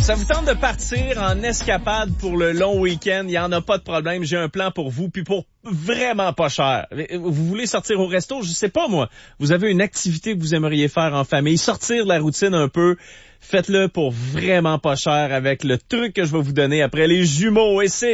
Ça vous tente de partir en escapade pour le long week-end? Il n'y en a pas de problème. J'ai un plan pour vous, puis pour vraiment pas cher. Vous voulez sortir au resto? Je sais pas, moi. Vous avez une activité que vous aimeriez faire en famille, sortir de la routine un peu. Faites-le pour vraiment pas cher avec le truc que je vais vous donner après les jumeaux. Et c'est